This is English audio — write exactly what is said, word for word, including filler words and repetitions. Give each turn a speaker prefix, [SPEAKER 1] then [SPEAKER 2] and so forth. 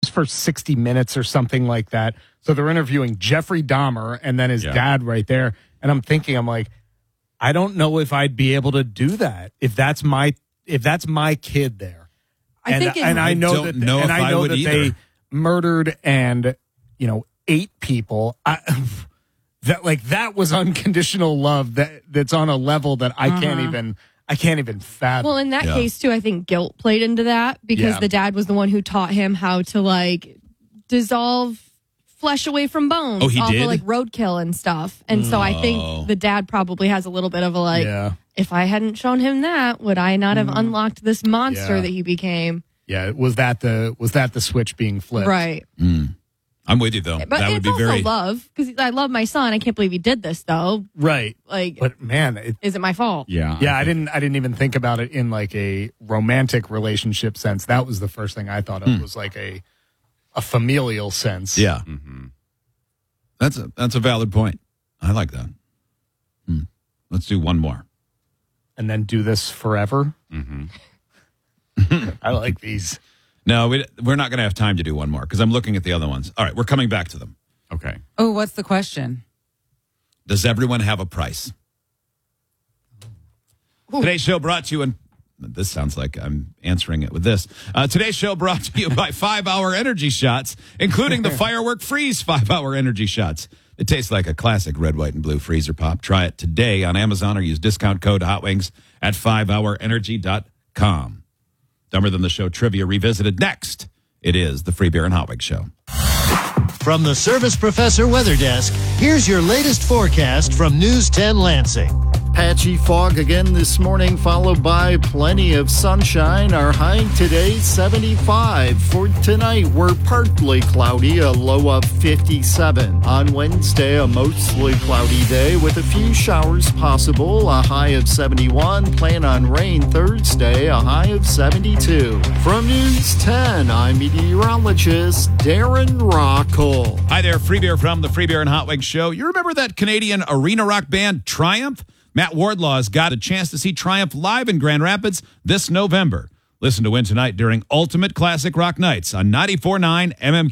[SPEAKER 1] for sixty minutes or something like that. So they're interviewing Jeffrey Dahmer and then his
[SPEAKER 2] Yeah.
[SPEAKER 1] dad right there. And I'm thinking, I'm like, I don't know if I'd be able to do that if that's my if that's my kid there.
[SPEAKER 3] I
[SPEAKER 1] and,
[SPEAKER 3] think in-
[SPEAKER 1] and I
[SPEAKER 2] I
[SPEAKER 1] know
[SPEAKER 2] don't
[SPEAKER 1] that
[SPEAKER 2] know
[SPEAKER 1] and
[SPEAKER 2] if
[SPEAKER 1] I
[SPEAKER 2] I
[SPEAKER 1] know
[SPEAKER 2] would
[SPEAKER 1] that
[SPEAKER 2] either.
[SPEAKER 1] they murdered and you know eight people. I, that like that was unconditional love that that's on a level that I
[SPEAKER 3] Uh-huh.
[SPEAKER 1] can't even I can't even fathom.
[SPEAKER 3] Well, in that
[SPEAKER 2] Yeah.
[SPEAKER 3] case too, I think guilt played into that because
[SPEAKER 1] Yeah.
[SPEAKER 3] the dad was the one who taught him how to like dissolve flesh away from bones.
[SPEAKER 2] Oh, he
[SPEAKER 3] off
[SPEAKER 2] did?
[SPEAKER 3] of, like roadkill and stuff. And so I
[SPEAKER 2] Oh.
[SPEAKER 3] think the dad probably has a little bit of a like,
[SPEAKER 1] yeah.
[SPEAKER 3] if I hadn't shown him that, would I not have unlocked this monster
[SPEAKER 1] Yeah.
[SPEAKER 3] that he became?
[SPEAKER 1] Yeah, was that the was that the switch being flipped?
[SPEAKER 3] Right.
[SPEAKER 2] I'm with you, though.
[SPEAKER 3] But
[SPEAKER 2] that would
[SPEAKER 3] it's
[SPEAKER 2] be
[SPEAKER 3] also
[SPEAKER 2] very.
[SPEAKER 3] love because I love my son. I can't believe he did this though.
[SPEAKER 1] Right.
[SPEAKER 3] Like,
[SPEAKER 1] But man, it,
[SPEAKER 3] is it my fault?
[SPEAKER 2] Yeah.
[SPEAKER 1] yeah, I didn't I didn't even think about it in like a romantic relationship sense. That was the first thing I thought of was like a a familial sense.
[SPEAKER 2] Yeah. That's a that's a valid point. I like that. Hmm. Let's do one more.
[SPEAKER 1] And then do this forever. Mm-hmm. I like these.
[SPEAKER 2] No, we, we're not going to have time to do one more because I'm looking at the other ones. All right, we're coming back to them.
[SPEAKER 4] Okay.
[SPEAKER 5] Oh, what's the question?
[SPEAKER 2] Does everyone have a price? Today's show brought to you, and this sounds like I'm answering it with this. Uh, today's show brought to you by Five Hour Energy Shots, including the Firework Freeze Five Hour Energy Shots. It tastes like a classic red, white, and blue freezer pop. Try it today on Amazon or use discount code HOTWINGS at five hour energy dot com. Dumber Than the Show trivia revisited next. It is the Free Beer and Hot Wings Show.
[SPEAKER 6] From the Service Professor Weather Desk, here's your latest forecast from News ten Lansing. Patchy fog again this morning, followed by plenty of sunshine. Our high today, seventy-five. For tonight, we're partly cloudy, a low of fifty-seven. On Wednesday, a mostly cloudy day with a few showers possible, a high of seventy-one. Plan on rain Thursday, a high of seventy-two. From News ten, I'm meteorologist Darren Rockle.
[SPEAKER 2] Hi there, Free Beer from the Free Beer and Hot Wings Show. You remember that Canadian arena rock band Triumph? Matt Wardlaw has got a chance to see Triumph live in Grand Rapids this November. Listen to Win Tonight during Ultimate Classic Rock Nights on ninety-four point nine M M Q.